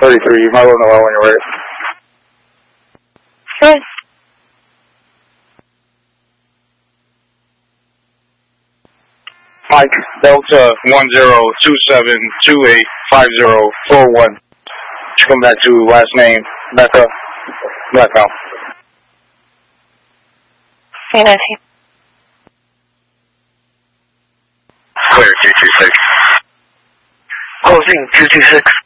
33, you might want to know when you're ready. Good. Mike, Delta 1027285041. Just come back to last name, Becca, Blackout. Hey, Nancy. Clear, 226. Closing 226.